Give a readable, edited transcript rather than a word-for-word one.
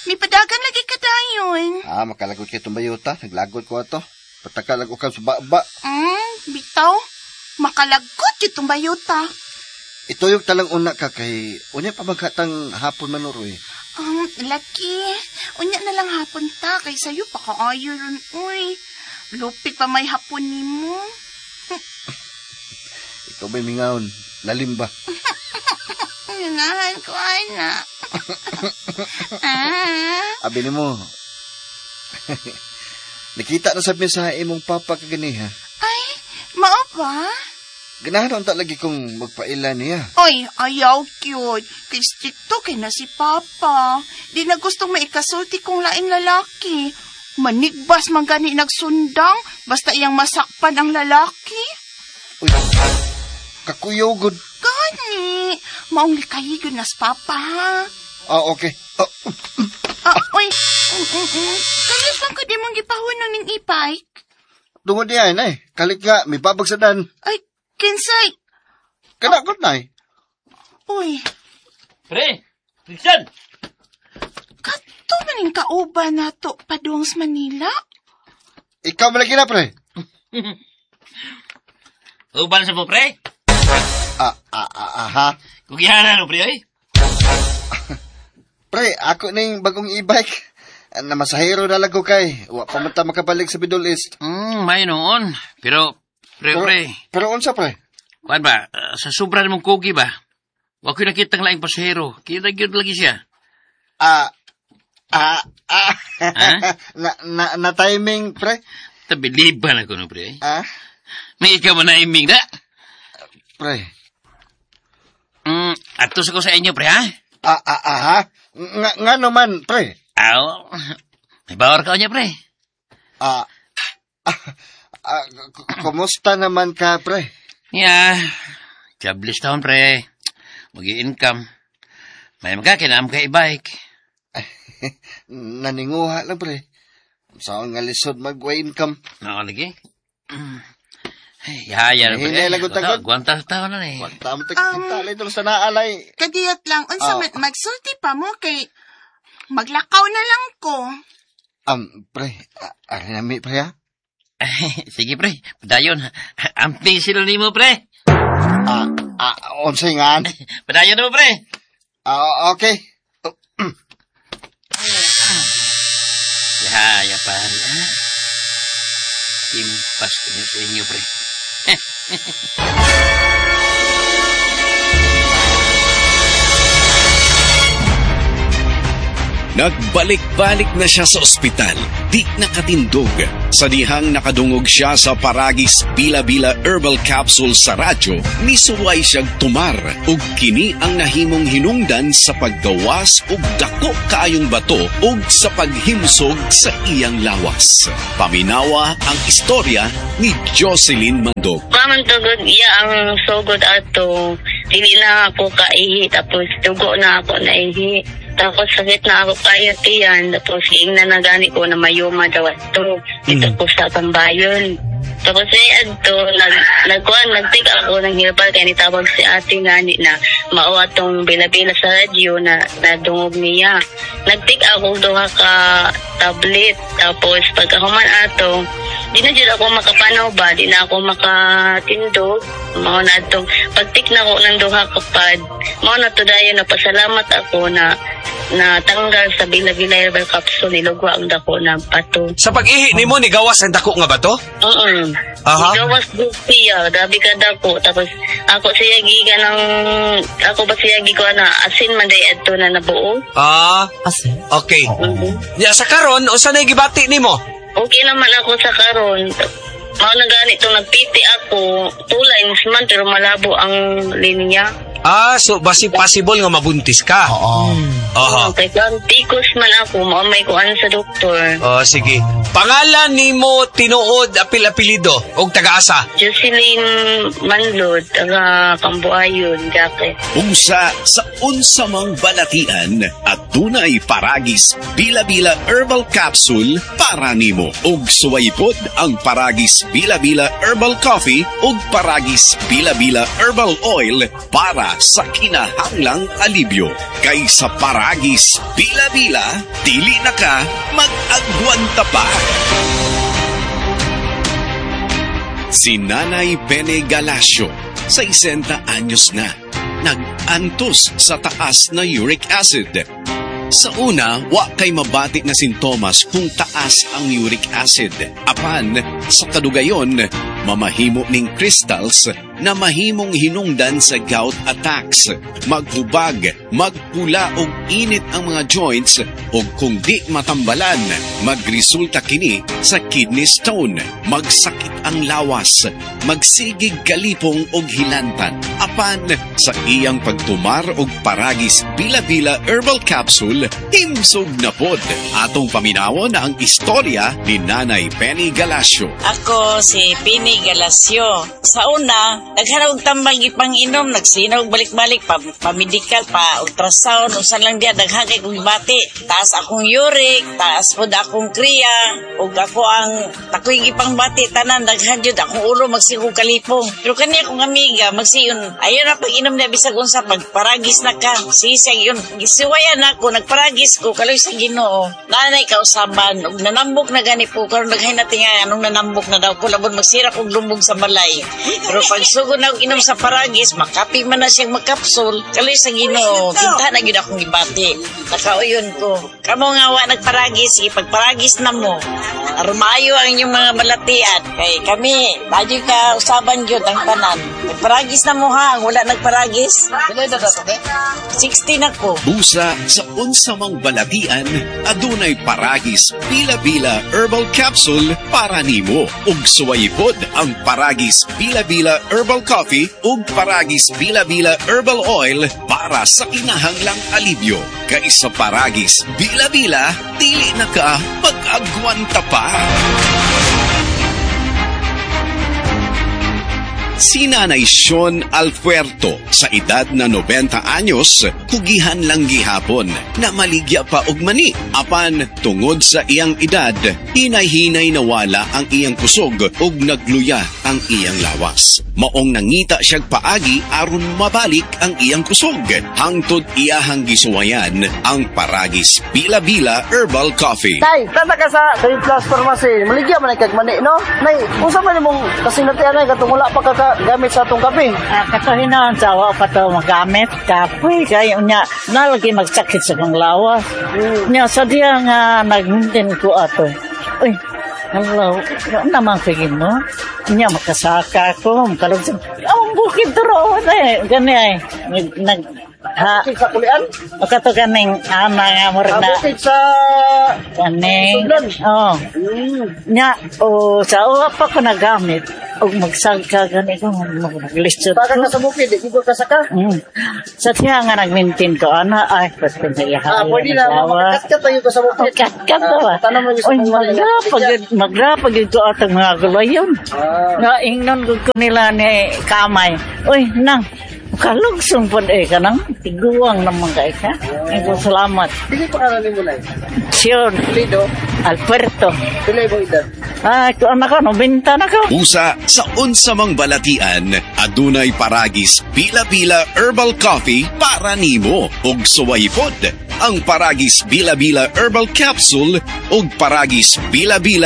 May padagan lagi ka dayon. Makalagot kayo itong bayuta. Naglagot ko ito. Patakalag ko ka sa baba. Bitaw. Makalagot itong bayuta. Ito yung talang una ka kay... Unya pa magkatang hapon manuro eh. Laki. Unya na lang hapon ta. Kay sa'yo pa kaayo ron, uy. Lupit pa may hapon ni mo. Ikaw ba'y mingaon? Lalim ba? Ganahan ko, anak. Abi ni mo. Nakita na sabi sa imong papa kaganiha. Ay, mao ba? Ganahan na lagi kong magpaila niya. Ay, ayaw cute. Kay stricto kay na si papa. Di na gustong maikasulti kong laing lalaki. Manigbas man gani nagsundang, basta iyang masakpan ang lalaki. Uy, kakuyogod. Gani, maong likayigod nas papa, ha? Okay. Uy, kalis lang ko di mong gipahunong ning ipay. Tungod niya, nay. Kalit nga, may babagsadan. Ay, kinsay. Kanakot, nay. Uy. Pre, Christian! Kato maning kauban na to, paduang sa Manila? Ikaw malagi na, pre. Uban sa mo, pre? Ha? Kugihanan mo, pre, ay? Pre, ako na yung bagong e-bike. Na masahero na lang ko kay. Wa pa man ta makabalik sa Middle East. May noon. Pero, pre. Pero unsa, pre? Kuan ba, sa sobra namang kugi ba? Wa ko nakitang laing pasahero. Kita gyud lagi siya. Na timing, pre? Tabiliban ako no, pre. May ikaw mo na iming na? Pre. Atos ako sa inyo, pre, ha? Ha? Nga naman, pre. May bawar ka niya, pre. Kumusta naman ka, pre? Jobless taon, pre. Mag-i-income. May magkakinam ka i-bike. Naninguha lang, pre. Saan nga lisod mag-income? Lagi? Yaya na, pre. Hinay lang utagod. Guwantas taon na, eh. Guwantas tagtalay ito sa naalay. Kadiyat lang, unsa magsulti pa mo kay maglakaw na lang ko. Pre, arinami, pre, ha? Sige, pre. Padayon. Amping sila ni mo, pre. Unsay nga? Padayon mo, pre. Okay. Yaya pa, ha? Impas ko niya sa inyo, pre. Nagbalik-balik na siya sa ospital, di nakatindog. Sa dihang nakadungog siya sa Paragis Bila-Bila Herbal Capsule sa radyo, misuway siyang tumar ug kini ang nahimong hinungdan sa paggawas ug dako kaayong bato ug sa paghimsog sa iyang lawas. Paminawa ang istorya ni Jocelyn Mandog. Pamantugod iya ang sugod ato, dili na ako kaihi, tapos dugo na ako naihi. Tapos sakit na ako kayo tiyan. Tapos ingnan na gani ko na mayuma daw ito. Dito ko sa Tambayon. Tapos nagtig ako ng hirapal kaya nitawag si ate ngani na mao atong bila-bila sa radyo na nadungog niya. Nagtig ako duha ka tablet. Tapos pagkahuman ato, di na dyan ako makapanaw ba, di na ako makatindog. Mao na atong pagtik na ako ng duha ka pad. Mao na to dayon na pasalamat ako na tanggal sa Bila-Bila Herbal Capsule, nilugwa ang dako ng bato. Sa pag-ihi ni mo, nigawas ang dako nga bato? Aha. Nigawas siya, grabe ka dako. Tapos ako siya giga ng, ako ba siya giga na asin man day adto na nabuo. Asin? Okay. Ya, sa karon, o saan gibati ni mo? Okay naman ako sa karon. Mao na ganito, nagpiti ako, 2 lines man, pero malabo ang linya. So basi possible nga mabuntis ka? Oo. Kaya tikos man ako, maamay ko ano sa doktor. Sige. Pangalan ni mo tinuod apil-apilido o taga-asa? Jocelyn Manlod, taga Cambuayon, Jacket. Unsa sa unsamang balatian at dunay Paragis Bila-Bila Herbal Capsule para nimo. Ug suwaypod ang Paragis Bila-Bila Herbal Coffee ug Paragis Bila-Bila Herbal Oil para para sa kinahanglang alibyo. Kay sa Paragis Bila-Bila, dili na ka mag-agwanta pa. Si Nanay Bene Galasio, 60 anyos na, nag-antos sa taas na uric acid. Sa una, wa kay mabati na sintomas kung taas ang uric acid. Apan, sa kadugayon, mamahimo ning crystals na mahimong hinungdan sa gout attacks. Maghubag, magpula og init ang mga joints o kung di matambalan, magresulta kini sa kidney stone, magsakit ang lawas, magsigig galipong og hilantan. Apan, sa iyang pagtumar og Paragis Bila-Bila Herbal Capsule, himsog na pod. Atong paminawon ang istorya ni Nanay Penny Galasio. Ako si Penny Galasio. Sa una, naghanap og tambal gipang-inom, nagsinaw balik-balik pa-medical, pa-ultrasound, usan lang diya, daghagay kong bati. Taas akong uric, taas pod akong kriya, ug ako ang takoy gipang bati, tanan, daghan jud akong ulo, magsigong kalipong. Pero kani akong amiga, magsiyon, ayaw na pag-inom na bisag unsa, pagparagis na ka. Sisag yun, gisiwayan ako, nagparagis ko, kaloy sa Ginoo. Nanay kausaban, ug nanambok na gani po, karon daghay natin nga, anong nanambok na daw ko, labon magsira kong lumbog sa balay. Pero pag sugod na inom sa Paragis, makapi man na siyang magkapsul, kaloy sa Ginoo, kinta na yun akong ibati. Nakauyon ko, kamo nga wa nagparagis, ipagparagis na mo. Rumayo ang inyong mga malatian. Kay kami, tayo ka usaban yun ang tanan. Nagparagis na mo ha, wala nagparagis. 16 ako. Busa sa unsamang balatian, adunay Paragis Bila-Bila Herbal Capsule para nimo. Ug suwayipod ang Paragis Bila-Bila Herbal Coffee ug Paragis Bila-Bila Herbal Oil para sa kinahanglang alibyo. Kay sa Paragis Bila-Bila, dili na ka mag-agwanta pa. Si Nanay Sean Alfuerto, sa edad na 90 anyos, kugihan lang gihapon na maligya pa og mani. Apan, tungod sa iyang edad, hinay-hinay nawala ang iyang kusog ug nagluya ang iyang lawas. Maong nangita siyag paagi aron mabalik ang iyang kusog. Hangtod iyahang gisuwayan ang Paragis Bila-Bila Herbal Coffee. Tay, tata ka sa Saint Claus Pharmacy. Maligya man ay kagmani, no? Nay, unsa man imong kasinatian ay katong wala pa gamit sa atong kape? Katuhinan, sawa pa to magamit. Kapoy, kaya niya, nalagi magsakit sa kong lawas. Niya, sadya nga nag-maintain ko ato. Uy, hello, naman pigin mo. Niya, makasaka ko, makalagsan. Ang bukid turo, gani ay, ha, sa kulian? kato kaning nga murag na. Bukid sa Kaning, oh. Nya, sa uwa pa ko nagamit. Og magsagka gani ko, mag-listed baka ko. ka sa bukid, di ko kasaka? Sa tiya nga nag-maintain ko, ay, pwede na iyahan. Pwede na, makakat tayo ko sa bukid. Kat ba? Tanong mo yung magrapag ko atang mga gulayon. Nga, ingnon ko nila ni Kamay. Uy, nang, kalugsong po kanang tiguang naman ka. Salamat. Hindi pa ka namin muna. Sean Lido. Alberto. Pilay mo edad. Ito anak ko, nobenta na ko. Usa sa unsamang balatian, adunay Paragis Bila-Bila Herbal Coffee para nimo. Ug suwaypod ang Paragis Bila-Bila Herbal Capsule ug Paragis Bila-Bila